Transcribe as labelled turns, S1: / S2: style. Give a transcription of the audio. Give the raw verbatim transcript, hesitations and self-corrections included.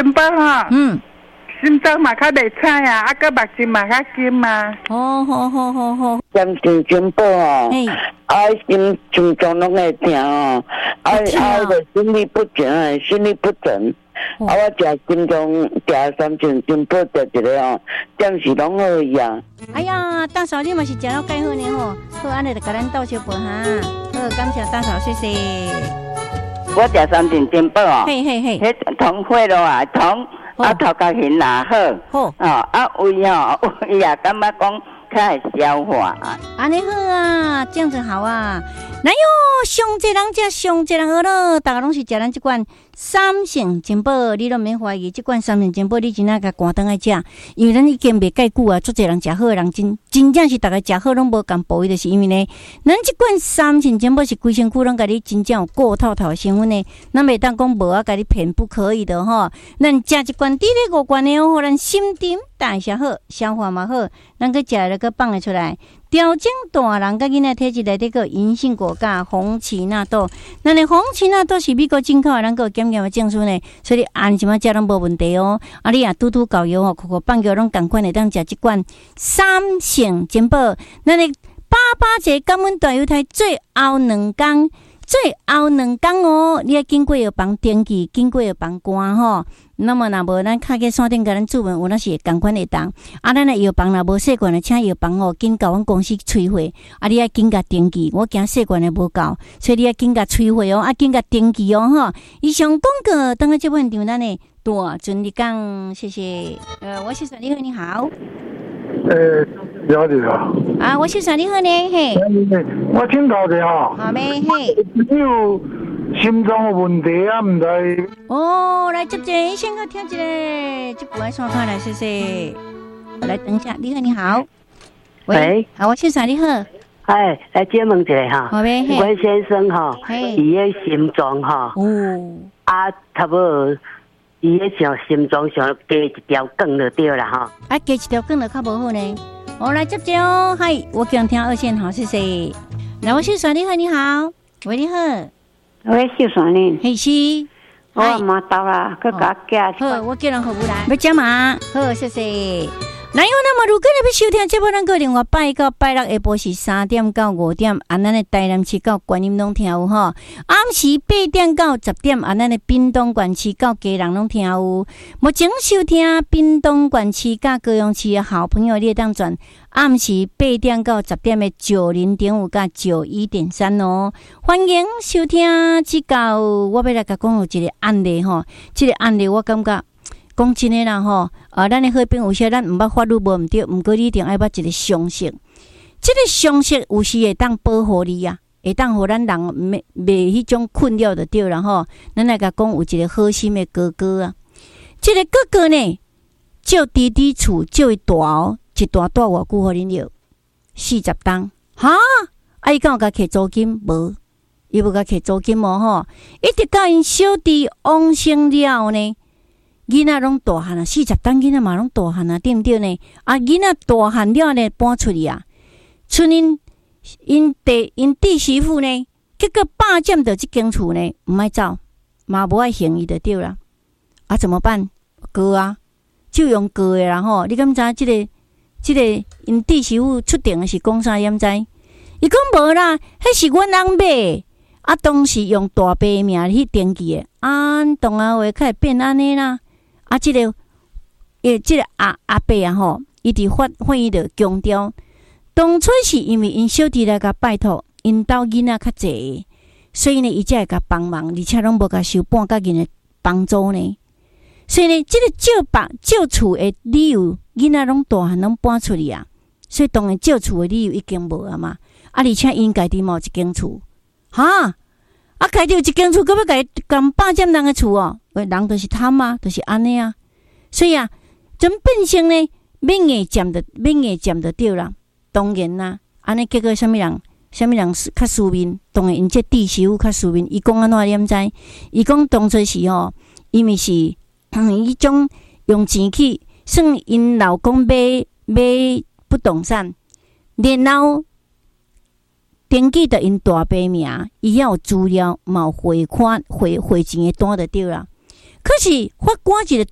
S1: 金宝哈，
S2: 嗯，
S1: 心脏嘛较袂彩啊，啊个目睛嘛较金啊。
S2: 哦，好好好好，
S3: 针线金宝哦，啊心心脏拢会疼哦，啊啊个心律不整，心律不整。啊，我食心脏食三针金宝食一个哦，暂时拢好伊啊。
S2: 哎呀，大嫂你嘛是食了介好呢吼，好安尼就甲咱斗相报哈，好感谢大嫂，谢谢。
S3: 我食三针金宝哦，
S2: 嘿嘿嘿，
S3: 迄通血咯啊，通啊头壳形也好，
S2: 好
S3: 哦啊胃哦胃也感觉讲较会消化。
S2: 安尼好啊，这样子好啊。哪有上济人食上济人喝咯，大家拢是食咱这款三成金宝，你都免怀疑，这款三成金宝你真正甲关灯爱食，因为咱已经袂介久啊，足济人食好的人真真正是大家食好拢无共补，就是因为呢，咱这款三成金宝是规身躯拢甲你真正有够透透的成分呢，咱袂当讲无啊，甲你骗不可以的吼。咱食一罐低咧五罐的哦，咱心情代谢好，消化嘛好，咱去食了个放得出来。调整大人甲囡仔体质内底个银杏果甲红荠纳豆，咱的红荠纳豆是美国进口的，咱个检验的证书呢，所以按什么食拢无问题哦。啊，你啊，拄拄搞油吼，口口放油拢共款会当食一罐三成金宝，咱的八八节感恩大油台最后两天。最后两天哦，你要经过药房登记，经过药房关吼。那么若无咱敲去山顶甲咱注文，有那是共款会当。啊，咱的药房若无习惯的，请药房哦，紧甲阮公司催货。啊，你要紧甲登记，我惊习惯的无够，所以你要紧甲催货哦，啊，紧甲登记哦，吼。以上广告，等下这部分场咱的大尊你讲，谢谢。呃，我是说你好，你好。
S4: 诶，了解啊。
S2: 啊，我是说你好呢，嘿。
S4: 我请教者吼。
S2: 好咩，嘿。
S4: 你有心脏有问题啊？唔知。
S2: 哦，来接者，先个听一个，这部爱刷卡来，谢谢。来等一下，你好，你好。喂，好，我是说你好。
S5: 哎，来解问一下哈。
S2: 好咩，嘿。
S5: 阮先生哈，伊个心脏哈，
S2: 哦，
S5: 啊，差不多。伊迄像心脏上加一条管就对啦哈，
S2: 啊加一条管就较无好呢。我来接接哦，嗨，我讲听二线好，谢谢。来，我秀爽你好，你好，喂你好，
S6: 喂秀爽呢，
S2: 嘿是，
S6: 我妈到啦，佮甲寄。
S2: 好，我叫人服务来，要加码，好，谢谢。那有那么如果你要收听这部咱个另外拜到拜六下晡是三点到五点，按咱的台南市到观音拢听有吼；暗时八点到十点，按咱的屏东县市到基隆拢听有。目前收听屏东县市甲高雄市的好朋友，你当转暗时八点到十点的九零点五甲九一点三哦。欢迎收听指教，我要来甲讲有一个案例吼，这个案例我感觉。讲真诶啦吼，啊，咱诶好朋友有些咱毋捌法律无毋对，毋过你一定爱捌一个常识。即、这个常识有时会当保护你啊，会当互咱人袂袂迄种困扰就对啦吼。咱来甲讲有一个好心诶哥哥啊，即、这个哥哥呢，借弟弟厝借伊大哦，一大大偌久互恁了，四十担哈，啊伊敢有甲摕租金无？伊无甲摕租金无吼，一直到因小弟往生了呢。囡仔拢大汉啊，四十担囡仔嘛拢大汉啊，对毋对呢？啊，囡仔大汉了呢，搬出去啊，剩因因弟因弟媳妇呢，结果霸占着即间厝呢，毋爱走，嘛无爱行伊就对啦。啊，怎么办？告啊，就用告的啦吼。你敢知即、这个即、这个因弟媳妇出庭的是讲啥？掩知？伊讲无啦，迄是阮翁买。啊，当时用大伯名去登记的，啊，当啊话开始变安尼啦。啊，即、这个，诶，即、这个阿阿伯啊吼，伊伫法法院就强调，当初是因为因小弟来甲拜托，因兜囡仔较济，所以呢，伊才会甲帮忙，而且拢无甲收半角银的帮助呢。所以呢，即、这个借房借厝的理由，囡仔拢大汉拢搬出去啊，所以当然借厝的理由已经无啊嘛。啊，而且因家己嘛有一间厝，哈。啊，开着一间厝，搁要甲共霸占人的厝哦，喂，人就是贪啊，就是安尼啊，所以啊，真变成呢，免硬占着，免硬占着对啦。当然啦，安尼结果什么人，什么人较输面？当然因这弟媳妇较输面。伊讲安怎你毋知？伊讲当初是吼，因为是迄种用钱去算因老公买买不动产，然后。登记的因大伯名，伊遐有资料，嘛有汇款汇汇钱的单就对啦。可是法官一个